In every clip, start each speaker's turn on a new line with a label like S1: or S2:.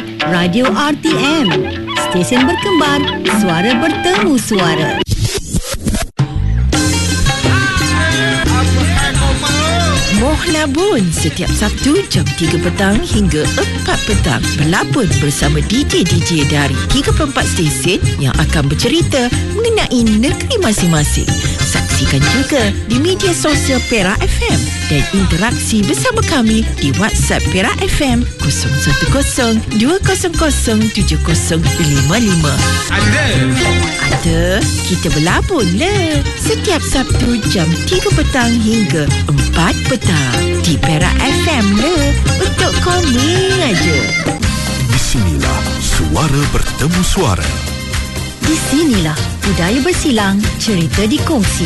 S1: Suara, Radio RTM. Stesen berkembar, suara bertemu suara.
S2: Moh Labun setiap Sabtu jam 3 petang hingga 4 petang. Berlabun bersama DJ-DJ dari 34 stesen yang akan bercerita mengenai negeri masing-masing. Saksikan juga di media sosial Perak FM dan interaksi bersama kami di WhatsApp Perak FM 010 200 7055. Ada, kita berlabun le. Setiap Sabtu jam 3 petang hingga 4 petang di Perak FM le. Untuk kami aja.
S3: Di sinilah suara bertemu suara.
S1: Di sinilah budaya bersilang, cerita dikongsi.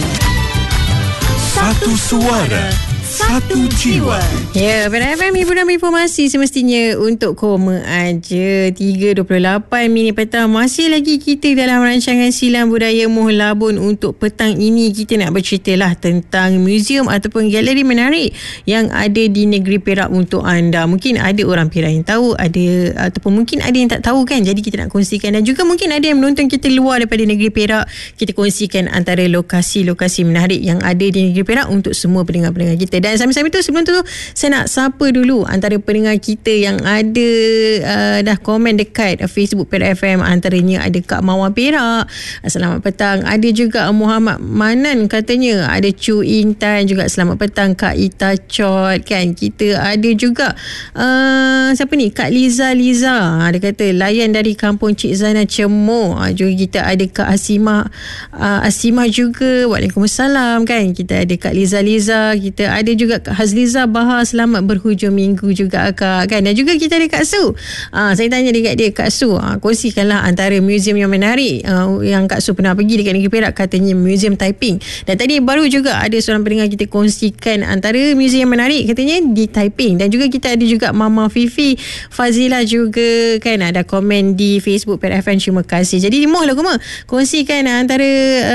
S3: Satu suara, satu jiwa.
S4: Ya, Perak FM hiburan informasi semestinya untuk koma aja. 3.28 minit petang. Masih lagi kita dalam rancangan Silang Budaya Moh Labun. Untuk petang ini kita nak berceritalah tentang muzium ataupun galeri menarik yang ada di negeri Perak untuk anda. Mungkin ada orang Perak yang tahu, ada ataupun mungkin ada yang tak tahu kan. Jadi kita nak kongsikan, dan juga mungkin ada yang menonton kita luar daripada negeri Perak. Kita kongsikan antara lokasi-lokasi menarik yang ada di negeri Perak untuk semua pendengar-pendengar kita. Dan sambil-sambil tu, sebelum tu saya nak sapa dulu antara pendengar kita yang ada dah komen dekat Facebook Perak FM. Antaranya ada Kak Mawar Perak, selamat petang. Ada juga Muhammad Manan, katanya ada Chu Intan juga, selamat petang. Kak Ita Chot kan. Kita ada juga siapa ni, Kak Liza dia kata layan dari kampung Cik Zana Cemor. Juga kita ada Kak Asimah juga, waalaikumsalam kan. Kita ada Kak Liza, kita ada juga Kak Hazliza Bahar, selamat berhujung minggu juga Kak kan. Dan juga kita ada Kak Su. Saya tanya dekat dia, Kak Su, kongsikanlah antara muzium yang menarik yang Kak Su pernah pergi dekat negeri Perak. Katanya Museum Taiping. Dan tadi baru juga ada seorang pendengar kita kongsikan antara muzium yang menarik katanya di Taiping. Dan juga kita ada juga Mama Fifi Fazila juga kan, ada komen di Facebook Perak FM. Terima kasih. Jadi mohlah kongsikan antara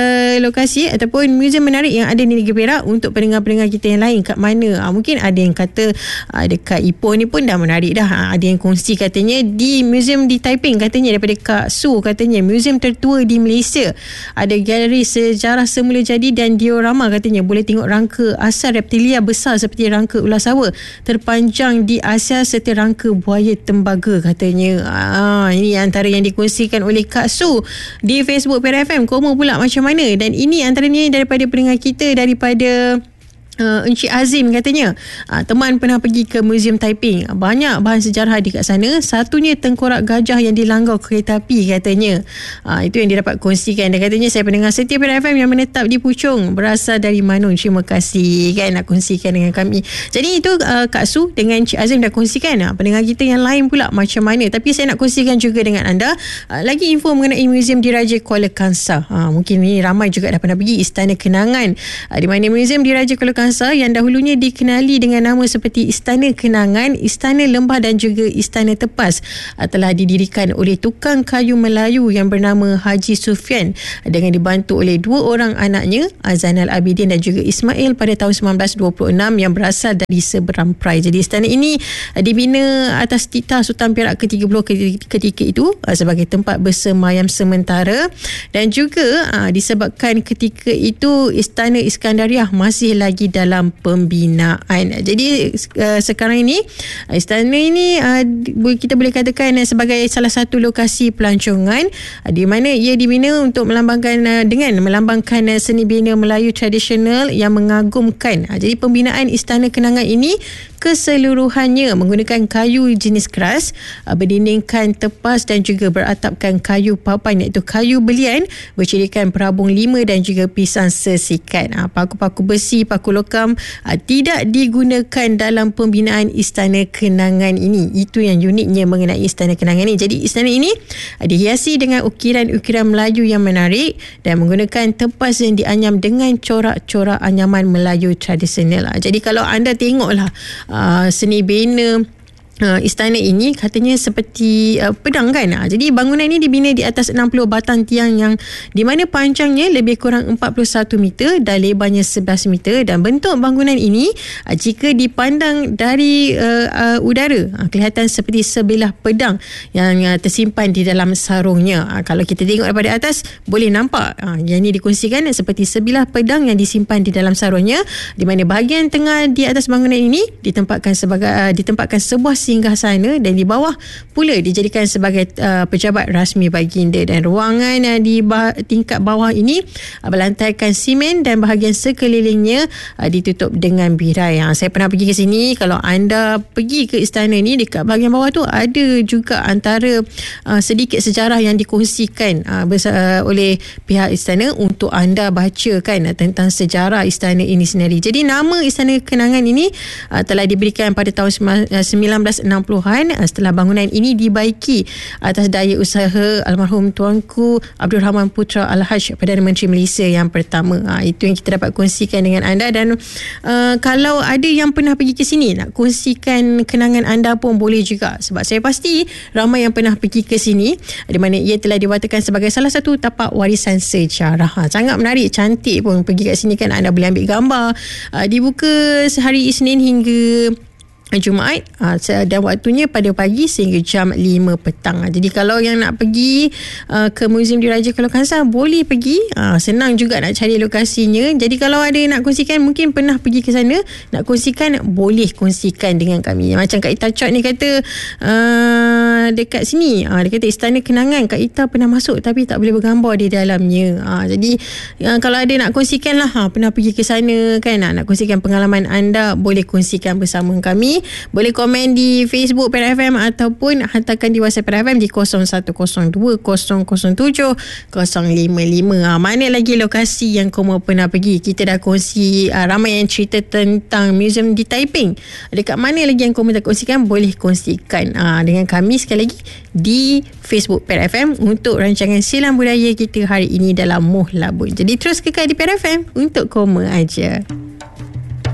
S4: lokasi ataupun muzium menarik yang ada di negeri Perak untuk pendengar-pendengar kita yang lain. Kat mana? Mungkin ada yang kata dekat Ipoh ni pun dah menarik dah. Ada yang kongsi katanya di muzium di Taiping, katanya daripada Kak Su, katanya muzium tertua di Malaysia. Ada galeri sejarah semula jadi dan diorama, katanya boleh tengok rangka asal reptilia besar seperti rangka ular sawa terpanjang di Asia serta rangka buaya tembaga, katanya. Ini antara yang dikongsikan oleh Kak Su di Facebook Perak FM. Koma pula macam mana? Dan ini antaranya daripada pendengar kita, daripada Encik Azim, katanya teman pernah pergi ke Museum Taiping, banyak bahan sejarah di kat sana. Satunya tengkorak gajah yang dilanggar kereta api, katanya. Itu yang dia dapat kongsikan. Dan katanya saya pendengar setia Perak FM yang menetap di Puchong, berasal dari Manun. Terima kasih kan nak kongsikan dengan kami. Jadi itu Kak Su dengan Encik Azim dah kongsikan. Pendengar kita yang lain pula macam mana. Tapi saya nak kongsikan juga dengan anda lagi info mengenai Museum Diraja Kuala Kangsar. Mungkin ni ramai juga dah pernah pergi Istana Kenangan, di mana Museum Diraja Kuala Kangsar yang dahulunya dikenali dengan nama seperti Istana Kenangan, Istana Lembah dan juga Istana Tepas, telah didirikan oleh tukang kayu Melayu yang bernama Haji Sufian dengan dibantu oleh dua orang anaknya, Zainal Abidin dan juga Ismail, pada tahun 1926 yang berasal dari Seberang Prai. Jadi istana ini dibina atas titah Sultan Perak ke-30 ketika itu sebagai tempat bersemayam sementara, dan juga disebabkan ketika itu Istana Iskandariah masih lagi dalam pembinaan. Jadi sekarang ini istana ini kita boleh katakan sebagai salah satu lokasi pelancongan di mana ia dibina untuk melambangkan seni bina Melayu tradisional yang mengagumkan. Jadi pembinaan Istana Kenangan ini keseluruhannya menggunakan kayu jenis keras, berdindingkan tepas dan juga beratapkan kayu papan, iaitu kayu belian, bercirikan perabung 5 dan juga pisang sesikat. Paku-paku besi, paku lokam tidak digunakan dalam pembinaan Istana Kenangan ini. Itu yang uniknya mengenai Istana Kenangan ini. Jadi istana ini dihiasi dengan ukiran-ukiran Melayu yang menarik dan menggunakan tepas yang dianyam dengan corak-corak anyaman Melayu tradisional. Jadi kalau anda tengoklah seni bina istana ini katanya seperti pedang kan. Jadi bangunan ini dibina di atas 60 batang tiang yang di mana panjangnya lebih kurang 41 meter dan lebarnya 11 meter, dan bentuk bangunan ini jika dipandang dari udara kelihatan seperti sebilah pedang yang tersimpan di dalam sarungnya. Kalau kita tengok daripada atas boleh nampak yang ini dikongsikan seperti sebilah pedang yang disimpan di dalam sarungnya, di mana bahagian tengah di atas bangunan ini ditempatkan sebuah singgahsana, dan di bawah pula dijadikan sebagai pejabat rasmi baginda, dan ruangan di tingkat bawah ini berlantaikan simen dan bahagian sekelilingnya ditutup dengan birai. Saya pernah pergi ke sini. Kalau anda pergi ke istana ni, dekat bahagian bawah tu ada juga antara sedikit sejarah yang dikongsikan oleh pihak istana untuk anda baca kan tentang sejarah istana ini sendiri. Jadi nama Istana Kenangan ini telah diberikan pada tahun 1960-an setelah bangunan ini dibaiki atas daya usaha almarhum Tuanku Abdul Rahman Putra Al-Haj, Perdana Menteri Malaysia yang pertama. Itu yang kita dapat kongsikan dengan anda, dan kalau ada yang pernah pergi ke sini nak kongsikan kenangan anda pun boleh juga, sebab saya pasti ramai yang pernah pergi ke sini, di mana ia telah diwatakan sebagai salah satu tapak warisan sejarah. Sangat menarik, cantik pun pergi kat sini kan. Anda boleh ambil gambar. Dibuka sehari Isnin hingga Jumaat, dan waktunya pada pagi sehingga jam 5 petang. Jadi kalau yang nak pergi ke Muzium Diraja Kuala Kangsar boleh pergi. Senang juga nak cari lokasinya. Jadi kalau ada nak kongsikan, mungkin pernah pergi ke sana, nak kongsikan, boleh kongsikan dengan kami. Macam Kak Ita Chot ni kata dekat sini, dia kata Istana Kenangan, Kak Ita pernah masuk tapi tak boleh bergambar di dalamnya. Jadi kalau ada nak kongsikan lah, pernah pergi ke sana kan, nak kongsikan pengalaman anda, boleh kongsikan bersama kami. Boleh komen di Facebook Perak FM ataupun hantarkan di WhatsApp Perak FM di 0102-007-055. Mana lagi lokasi yang kamu pernah pergi? Kita dah kongsi ramai yang cerita tentang muzium di Taiping. Dekat mana lagi yang kamu tak kongsikan? Boleh kongsikan dengan kami sekali lagi di Facebook Perak FM untuk rancangan Silang Budaya kita hari ini dalam Moh Labun. Jadi terus kekal di Perak FM untuk koma aja.